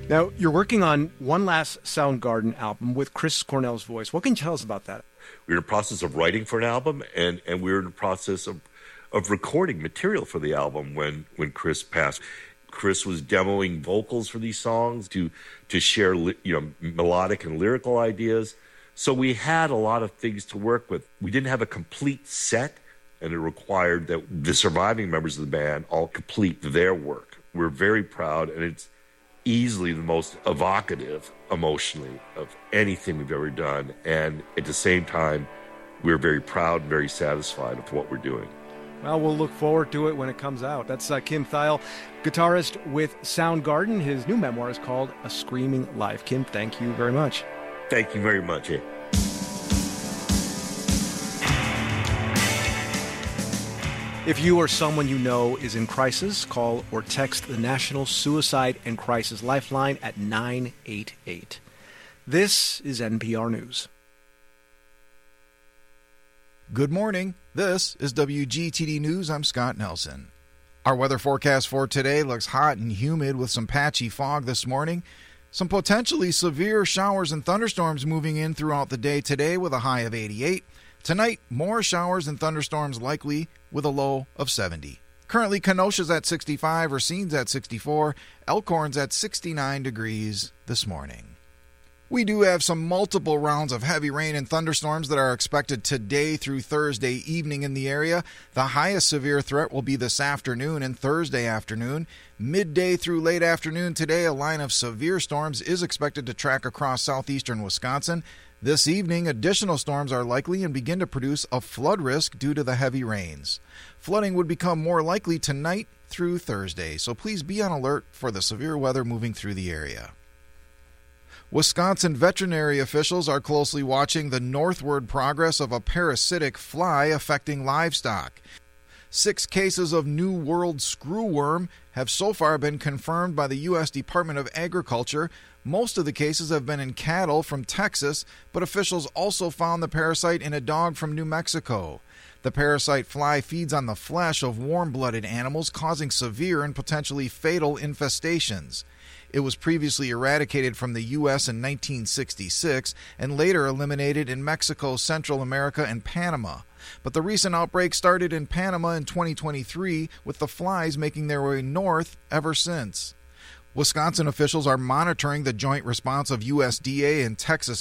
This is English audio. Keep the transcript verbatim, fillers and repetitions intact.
Now, you're working on one last Soundgarden album with Chris Cornell's voice. What can you tell us about that? We were in the process of writing for an album, and, and we were in the process of, of recording material for the album when, when Chris passed. Chris was demoing vocals for these songs to to share, you know, melodic and lyrical ideas. So we had a lot of things to work with. We didn't have a complete set, and it required that the surviving members of the band all complete their work. We're very proud, and it's easily the most evocative emotionally of anything we've ever done. And at the same time, we're very proud and very satisfied with what we're doing. Well, we'll look forward to it when it comes out. That's uh, Kim Thayil, guitarist with Soundgarden. His new memoir is called A Screaming Life. Kim, thank you very much. Thank you very much. Eh? If you or someone you know is in crisis, call or text the National Suicide and Crisis Lifeline at nine eight eight. This is N P R News. Good morning. This is W G T D News. I'm Scott Nelson. Our weather forecast for today looks hot and humid with some patchy fog this morning. Some potentially severe showers and thunderstorms moving in throughout the day today with a high of eighty-eight. Tonight, more showers and thunderstorms likely with a low of seventy. Currently, Kenosha's at sixty-five, Racine's at sixty-four, Elkhorn's at sixty-nine degrees this morning. We do have some multiple rounds of heavy rain and thunderstorms that are expected today through Thursday evening in the area. The highest severe threat will be this afternoon and Thursday afternoon. Midday through late afternoon today, a line of severe storms is expected to track across southeastern Wisconsin. This evening, additional storms are likely and begin to produce a flood risk due to the heavy rains. Flooding would become more likely tonight through Thursday, so please be on alert for the severe weather moving through the area. Wisconsin veterinary officials are closely watching the northward progress of a parasitic fly affecting livestock. Six cases of New World screwworm have so far been confirmed by the U S Department of Agriculture. Most of the cases have been in cattle from Texas, but officials also found the parasite in a dog from New Mexico. The parasite fly feeds on the flesh of warm-blooded animals, causing severe and potentially fatal infestations. It was previously eradicated from the U S in nineteen sixty-six and later eliminated in Mexico, Central America, and Panama. But the recent outbreak started in Panama in twenty twenty-three, with the flies making their way north ever since. Wisconsin officials are monitoring the joint response of U S D A and Texas